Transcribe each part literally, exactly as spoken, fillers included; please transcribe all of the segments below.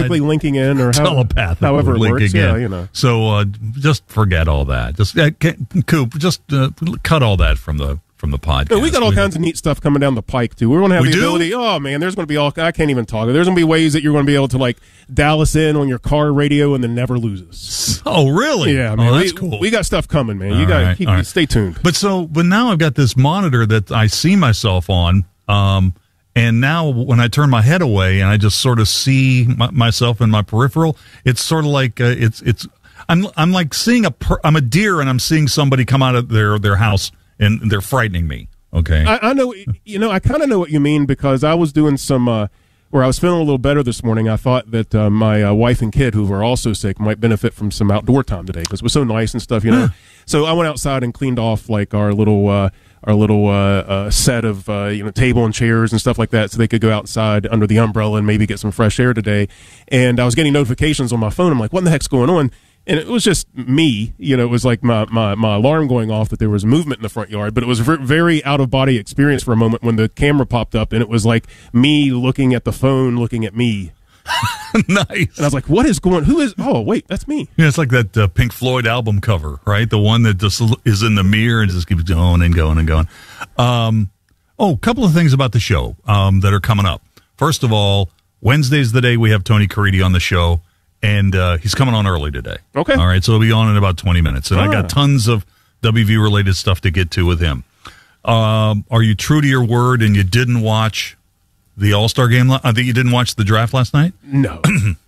telepathically linking in, or how, telepathically however it works. in. Yeah, you know. So uh, just forget all that. Just uh, Coop, just uh, cut all that from the from the podcast. Yeah, we got all we, kinds of neat stuff coming down the pike too. We're going to have we the do? ability. Oh man, there's going to be all. I can't even talk. There's going to be ways that you're going to be able to like dial us in on your car radio and then never lose us. Oh really? Yeah, man. Oh, that's we, cool. We got stuff coming, man. All You got to right, keep right. stay tuned. But so, but now I've got this monitor that I see myself on. Um, And now when I turn my head away and I just sort of see my, myself in my peripheral, it's sort of like uh, it's it's I'm I'm like seeing a per, I'm a deer and I'm seeing somebody come out of their their house and they're frightening me. Okay, I, I know. You know, I kind of know what you mean because I was doing some. Uh, where I was feeling a little better this morning. I thought that uh, my uh, wife and kid, who were also sick, might benefit from some outdoor time today because it was so nice and stuff. You know, so I went outside and cleaned off like our little. Uh, our little uh, uh, set of uh, you know table and chairs and stuff like that, so they could go outside under the umbrella and maybe get some fresh air today. And I was getting notifications on my phone. I'm like, what in the heck's going on? And it was just me. You know, it was like my, my, my alarm going off that there was movement in the front yard. But it was a very out-of-body experience for a moment when the camera popped up, and it was like me looking at the phone, looking at me. Nice. And I was like, what is going Who is – oh, wait, that's me. Yeah, it's like that uh, Pink Floyd album cover, right? The one that just is in the mirror and just keeps going and going and going. Um, oh, a couple of things about the show um, that are coming up. First of all, Wednesday's the day we have Tony Caridi on the show, and uh, he's coming on early today. Okay. All right, so he'll be on in about twenty minutes. And ah. I got tons of W V-related stuff to get to with him. Um, are you true to your word and you didn't watch the All-Star game? I think you didn't watch the draft last night? No.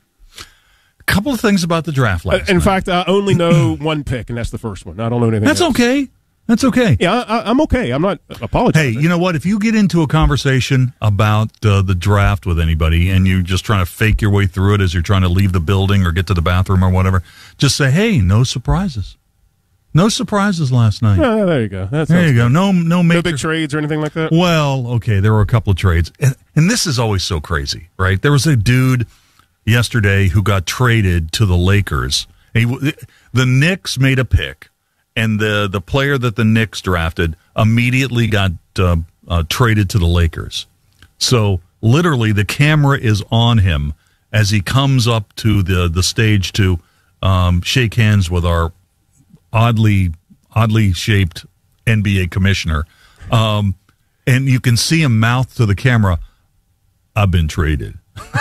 A couple of things about the draft last In night. fact, I only know one pick, and that's the first one. I don't know anything That's else. okay. That's okay. Yeah, I, I'm okay. I'm not apologizing. Hey, you know what? If you get into a conversation about uh, the draft with anybody and you're just trying to fake your way through it as you're trying to leave the building or get to the bathroom or whatever, just say, hey, no surprises. No surprises last night. Yeah, there you go. That There you sounds go. good. No, no major. No big trades or anything like that? Well, okay, there were a couple of trades. And, and this is always so crazy, right? There was a dude yesterday who got traded to the Lakers. He, the Knicks made a pick, and the, the player that the Knicks drafted immediately got uh, uh, traded to the Lakers. So literally the camera is on him as he comes up to the, the stage to um, shake hands with our oddly oddly shaped N B A commissioner. Um, and you can see him mouth to the camera, I've been traded.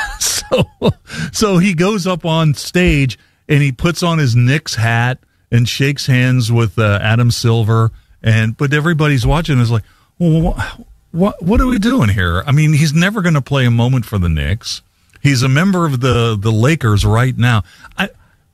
so so he goes up on stage and he puts on his Knicks hat and shakes hands with uh, Adam Silver. And but everybody's watching and is like, well, what, what, what are we doing here? I mean, he's never going to play a moment for the Knicks. He's a member of the, the Lakers right now. I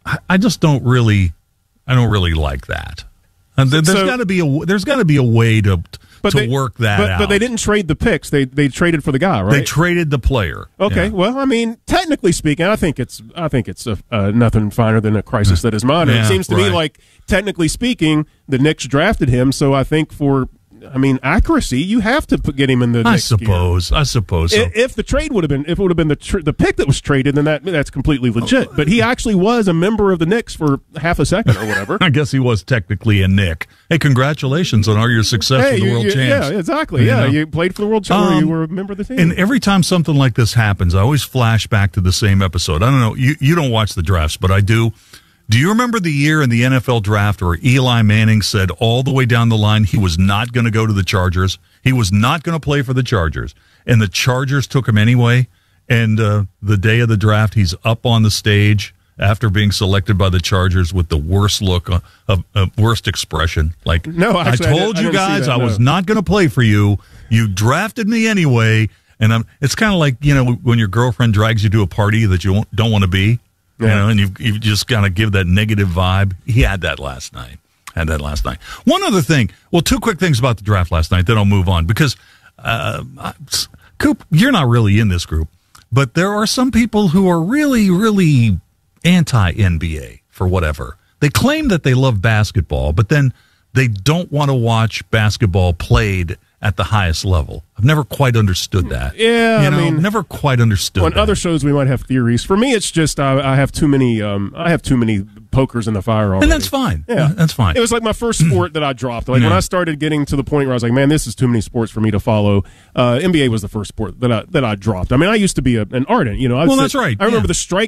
I just don't really... I don't really like that. And there's So- got to be a there's got to be a way to But to they, work that but, out. But they didn't trade the picks. They they traded for the guy, right? They traded the player. Okay. Yeah. Well, I mean, technically speaking, I think it's I think it's a, uh, nothing finer than a crisis that is mine. And Yeah, it seems to me right. like, technically speaking, the Knicks drafted him. So I think for, I mean, accuracy, you have to put, get him in the. I Knicks suppose. gear. I suppose. So. If, if the trade would have been, if it would have been the tr- the pick that was traded, then that that's completely legit. But he actually was a member of the Knicks for half a second or whatever. I guess he was technically a Knick. Hey, congratulations on all your success Hey, with the you, World you, Champs. yeah, exactly. You Yeah, know? you played for the World Champs. Um, you were a member of the team. And every time something like this happens, I always flash back to the same episode. I don't know. You you don't watch the drafts, but I do. Do you remember the year in the N F L draft where Eli Manning said all the way down the line he was not going to go to the Chargers? He was not going to play for the Chargers. And the Chargers took him anyway. And uh, the day of the draft, he's up on the stage after being selected by the Chargers with the worst look, uh, of, uh, worst expression. Like, No, actually, I I told didn't- I you didn't see guys that, I was no. not going to play for you. You drafted me anyway. And I'm, it's kind of like, you know, when your girlfriend drags you to a party that you won't- don't want to be. You Yeah. know, and you you just kind of give that negative vibe. He had that last night. Had that last night. One other thing. Well, two quick things about the draft last night. Then I'll move on because, uh, Coop, you're not really in this group, but there are some people who are really, really anti-N B A for whatever. They claim that they love basketball, but then they don't want to watch basketball played at the highest level. I've never quite understood that. Yeah, you I know, mean, never quite understood on that. other shows we might have theories. For me, it's just I, I have too many. Um, I have too many pokers in the fire already. And that's fine. Yeah, that's fine. It was like my first sport that I dropped. Like Yeah. when I started getting to the point where I was like, man, this is too many sports for me to follow. Uh, N B A was the first sport that I that I dropped. I mean, I used to be a, an ardent. You know, I'd Well, sit- that's right. I remember Yeah. the strike